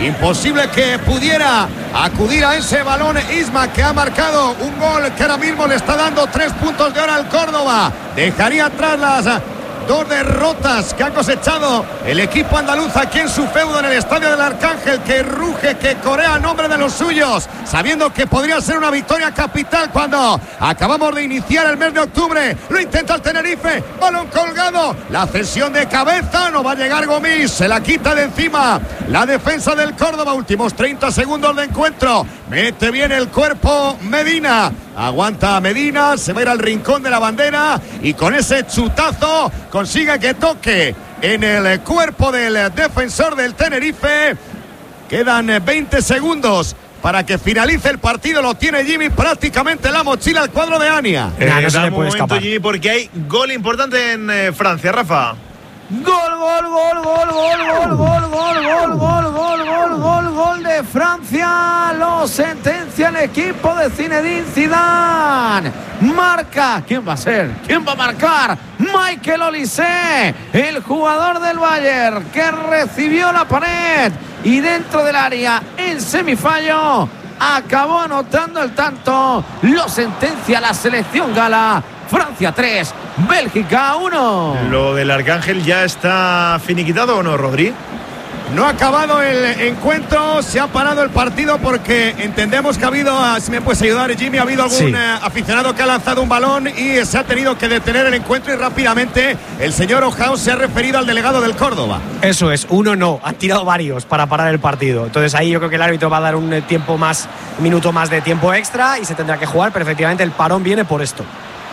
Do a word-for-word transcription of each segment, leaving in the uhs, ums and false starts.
Imposible que pudiera acudir a ese balón Isma, que ha marcado un gol que ahora mismo le está dando tres puntos de hora al Córdoba. Dejaría atrás las dos derrotas que ha cosechado el equipo andaluz aquí en su feudo en el Estadio del Arcángel, que ruge, que corea a nombre de los suyos, sabiendo que podría ser una victoria capital cuando acabamos de iniciar el mes de octubre. Lo intenta el Tenerife, balón colgado, la cesión de cabeza, no va a llegar Gomis, se la quita de encima la defensa del Córdoba. Últimos treinta segundos de encuentro, mete bien el cuerpo Medina, aguanta Medina, se va a ir al rincón de la bandera y con ese chutazo consigue que toque en el cuerpo del defensor del Tenerife. Quedan veinte segundos para que finalice el partido. Lo tiene Jimmy prácticamente en la mochila al cuadro de Ania. Eh, nah, no se le puede momento, escapar. Jimmy, porque hay gol importante en eh, Francia, Rafa. Gol, gol, gol, gol, gol, gol, gol, gol, gol, gol, gol, gol, gol, gol de Francia. Lo sentencia el equipo de Zinedine Zidane. Marca. ¿Quién va a ser? ¿Quién va a marcar? Michael Olise, el jugador del Bayern, que recibió la pared y dentro del área en semifallo acabó anotando el tanto. Lo sentencia la selección gala. Francia tres, Bélgica uno. ¿Lo del Arcángel ya está finiquitado o no, Rodri? No ha acabado el encuentro, se ha parado el partido porque entendemos que ha habido, si me puedes ayudar Jimmy, ha habido algún sí. eh, aficionado que ha lanzado un balón y se ha tenido que detener el encuentro, y rápidamente el señor Ojao se ha referido al delegado del Córdoba. Eso es, uno no, han tirado varios para parar el partido. Entonces ahí yo creo que el árbitro va a dar un tiempo más, un minuto más de tiempo extra y se tendrá que jugar, pero efectivamente el parón viene por esto.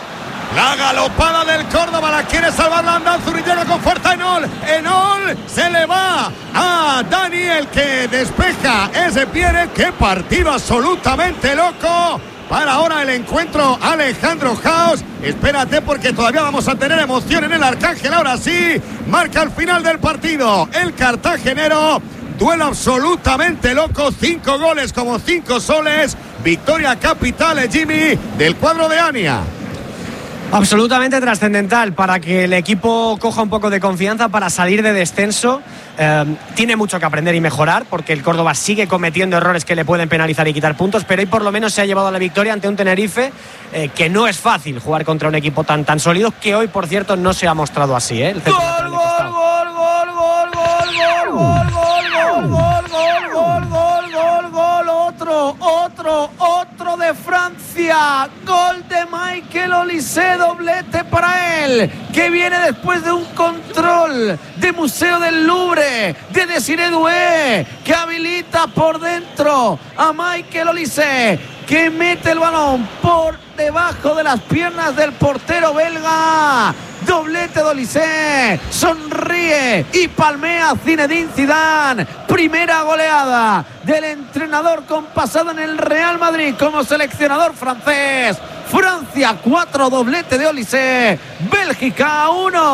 La galopada del Córdoba, la quiere salvar Landázuri, llega con fuerza Enol. Enol se le va a Daniel, que despeja ese pie. ¡Qué partido absolutamente loco! Para ahora el encuentro, Alejandro Jaos. Espérate, porque todavía vamos a tener emoción en el Arcángel. Ahora sí, marca el final del partido el cartagenero. Duelo absolutamente loco, cinco goles como cinco soles. Victoria capital, Jimmy, del cuadro de Ania. Absolutamente trascendental para que el equipo coja un poco de confianza para salir de descenso. Eh, tiene mucho que aprender y mejorar, porque el Córdoba sigue cometiendo errores que le pueden penalizar y quitar puntos, pero hoy por lo menos se ha llevado a la victoria ante un Tenerife eh, que no es fácil jugar contra un equipo tan, tan sólido, que hoy, por cierto, no se ha mostrado así, ¿eh? El gol, gol, gol, gol, gol, gol, gol, gol, gol, gol, gol, gol, gol, gol, gol, otro, otro, otro de Francia. Gol de Michael Olise, doblete para él, que viene después de un control de Museo del Louvre de Desiré Doué, que habilita por dentro a Michael Olise, que mete el balón por debajo de las piernas del portero belga. Doblete de Olise, sonríe y palmea Zinedine Zidane. Primera goleada del entrenador con pasado en el Real Madrid como seleccionador francés. Francia cuatro, doblete de Olise. Bélgica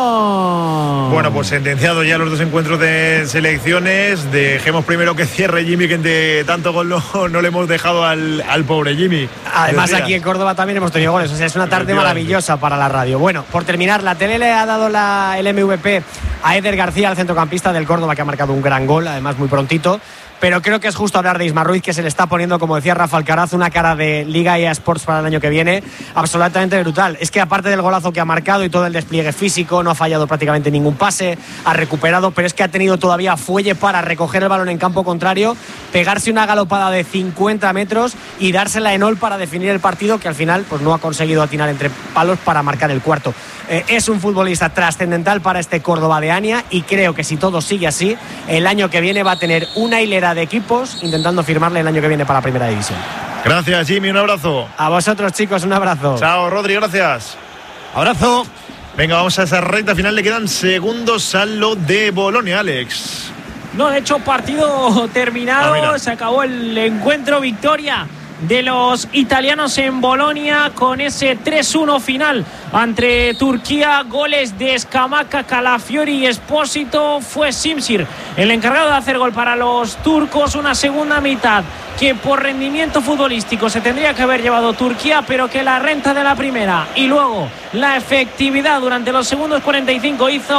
uno. Bueno, pues sentenciado ya los dos encuentros de selecciones. Dejemos primero que cierre Jimmy, que de tanto gol no, no le hemos dejado al, al pobre Jimmy. Además, aquí en Córdoba también hemos tenido goles, o sea, es una tarde maravillosa para la radio. Bueno, por terminar, la tele le ha dado la, el M V P a Eder García, el centrocampista del Córdoba, que ha marcado un gran gol, además muy prontito. Pero creo que es justo hablar de Isma Ruiz, que se le está poniendo, como decía Rafa Alcaraz, una cara de Liga E A Sports para el año que viene absolutamente brutal. Es que aparte del golazo que ha marcado y todo el despliegue físico, no ha fallado prácticamente ningún pase, ha recuperado, pero es que ha tenido todavía fuelle para recoger el balón en campo contrario, pegarse una galopada de cincuenta metros y dársela en Enol para definir el partido, que al final pues no ha conseguido atinar entre palos para marcar el cuarto. Eh, es un futbolista trascendental para este Córdoba de Ania, y creo que si todo sigue así, el año que viene va a tener una hilera de equipos intentando firmarle el año que viene para la primera división. Gracias, Jimmy, un abrazo. A vosotros, chicos, un abrazo. Chao, Rodri, gracias. Abrazo. Venga, vamos a esa recta final. Le quedan segundos a lo de Bolonia, Alex. No, de hecho, partido terminado. Ah, se acabó el encuentro. Victoria de los italianos en Bolonia con ese tres uno final ante Turquía. Goles de Scamacca, Calafiori y Espósito. Fue Simsir el encargado de hacer gol para los turcos. Una segunda mitad que por rendimiento futbolístico se tendría que haber llevado Turquía, pero que la renta de la primera y luego la efectividad durante los segundos cuarenta y cinco hizo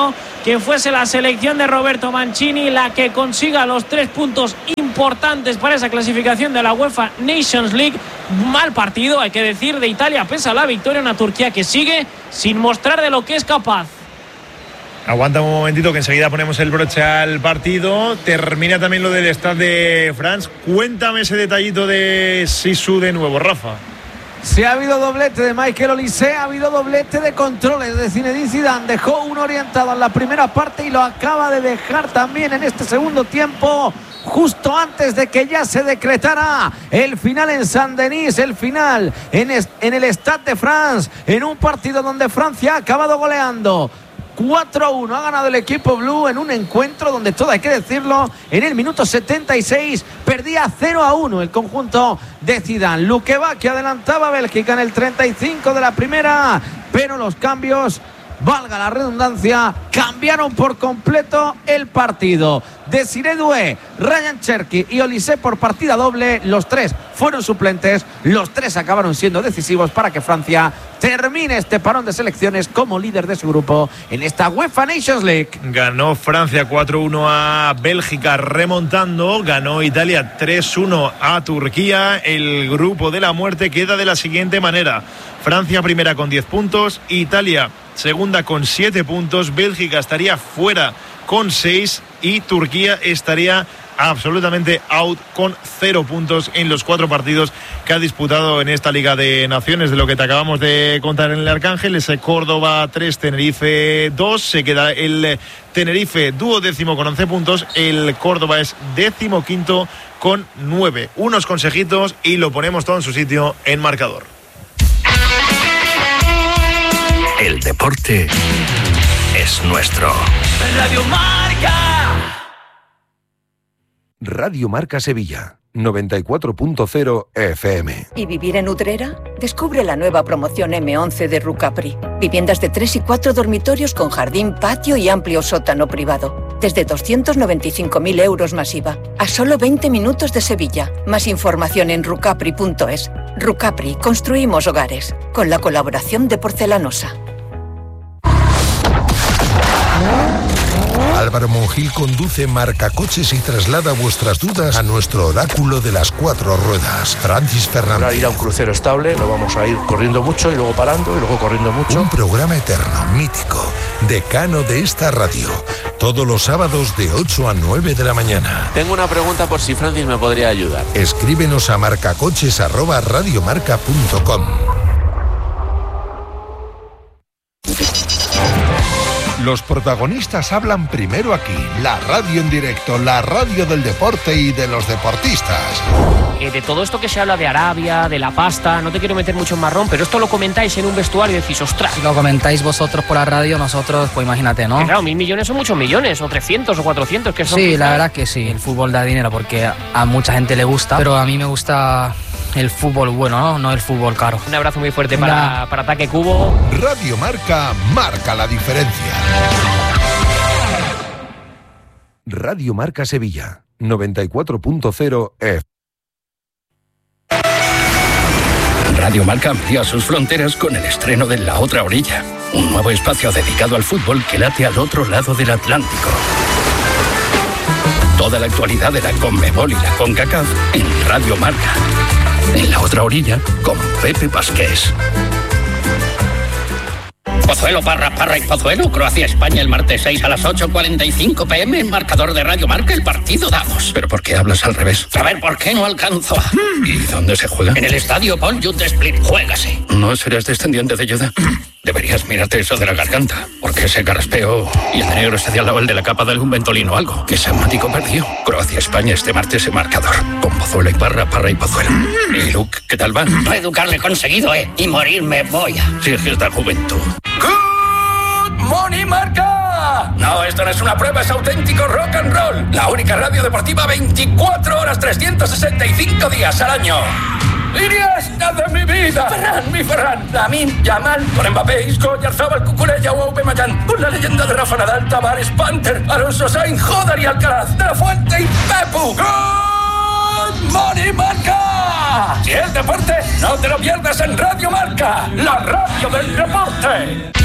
que fuese la selección de Roberto Mancini la que consiga los tres puntos importantes para esa clasificación de la UEFA Nations League. Mal partido, hay que decir, de Italia, pese a la victoria, una Turquía que sigue sin mostrar de lo que es capaz. Aguanta un momentito que enseguida ponemos el broche al partido. Termina también lo del Stade de France. Cuéntame ese detallito de Sisu de nuevo, Rafa. Si ha habido doblete de Michael Olise, ha habido doblete de controles de Zinedine Zidane. Dejó un orientado en la primera parte y lo acaba de dejar también en este segundo tiempo, justo antes de que ya se decretara el final en Saint-Denis, el final en, es, en el Stade de France, en un partido donde Francia ha acabado goleando cuatro a uno. Ha ganado el equipo blue en un encuentro donde, todo hay que decirlo, en el minuto setenta y seis perdía cero a uno el conjunto de Zidane. Lukeba, que adelantaba a Bélgica en el treinta y cinco de la primera, pero los cambios, valga la redundancia, cambiaron por completo el partido. Desiré Doué, Ryan Cherki y Olise por partida doble, los tres fueron suplentes, los tres acabaron siendo decisivos para que Francia termine este parón de selecciones como líder de su grupo en esta UEFA Nations League. Ganó Francia cuatro uno a Bélgica remontando, ganó Italia tres uno a Turquía. El grupo de la muerte queda de la siguiente manera: Francia primera con diez puntos, Italia segunda con siete puntos, Bélgica estaría fuera con seis y Turquía estaría absolutamente out con cero puntos en los cuatro partidos que ha disputado en esta Liga de Naciones. De lo que te acabamos de contar en el Arcángel, ese Córdoba tres, Tenerife dos, se queda el Tenerife duodécimo con once puntos, el Córdoba es décimo quinto con nueve. Unos consejitos y lo ponemos todo en su sitio en marcador. El deporte es nuestro. Radio Marca. Radio Marca Sevilla, noventa y cuatro punto cero F M. ¿Y vivir en Utrera? Descubre la nueva promoción eme once de Rucapri. Viviendas de tres y cuatro dormitorios con jardín, patio y amplio sótano privado. Desde doscientos noventa y cinco mil euros masiva. A solo veinte minutos de Sevilla. Más información en rucapri punto es. Rucapri, construimos hogares. Con la colaboración de Porcelanosa. Álvaro Monjil conduce Marcacoches y traslada vuestras dudas a nuestro oráculo de las cuatro ruedas, Francis Fernández. Para ir a un crucero estable, no vamos a ir corriendo mucho y luego parando y luego corriendo mucho. Un programa eterno, mítico, decano de esta radio, todos los sábados de ocho a nueve de la mañana. Tengo una pregunta por si Francis me podría ayudar. Escríbenos a marcacoches arroba radiomarca punto com. Los protagonistas hablan primero aquí. La radio en directo, la radio del deporte y de los deportistas. Eh, de todo esto que se habla de Arabia, de la pasta, no te quiero meter mucho en marrón, pero esto lo comentáis en un vestuario y decís, ostras. Si lo comentáis vosotros por la radio, nosotros, pues imagínate, ¿no? Que claro, mil millones son muchos millones, o trescientos o cuatrocientos, que son... Sí, quizás... la verdad que sí, el fútbol da dinero porque a mucha gente le gusta, pero a mí me gusta... el fútbol bueno, ¿no? No el fútbol caro. Un abrazo muy fuerte para, para Ataque Cubo. Radio Marca marca la diferencia. Radio Marca Sevilla, noventa y cuatro punto cero F. Radio Marca amplía sus fronteras con el estreno de La Otra Orilla, un nuevo espacio dedicado al fútbol que late al otro lado del Atlántico. Toda la actualidad de la Conmebol y la CONCACAF en Radio Marca. En La Otra Orilla, con Pepe Pasqués. Pozuelo, Parra, Parra y Pozuelo, Croacia-España el martes seis a las ocho cuarenta y cinco pm en marcador de Radio Marca, el partido damos. ¿Pero por qué hablas al revés? A ver, ¿por qué no alcanzo a...? ¿Y dónde se juega? En el estadio Paul Youth Split, juégase. ¿No serás descendiente de Yoda? Deberías mirarte eso de la garganta, porque ese carraspeo y el negro está al lado el de la capa de algún ventolino o algo. Que Samático perdió. Croacia-España este martes en marcador. Con Pozuelo y Parra, Parra y Pozuelo. ¿Y Luke, qué tal va? Reeducarle conseguido, ¿eh? Y morirme voy a... Sí, es esta juventud. ¡Money Marca! No, esto no es una prueba, es auténtico rock and roll. La única radio deportiva veinticuatro horas, trescientos sesenta y cinco días al año. ¡Iniesta de mi vida! ¡Ferran, mi Ferran! Lamine Yamal, con Mbappé, Isco, Oyarzabal, Cucurella o Aubameyang, con la leyenda de Rafa Nadal, Tavares, Panther, Alonso Sainz, Joder y Alcaraz, De La Fuente y Pepu. ¡Good Money Marca! Si es deporte, no te lo pierdas en Radio Marca, la radio del deporte.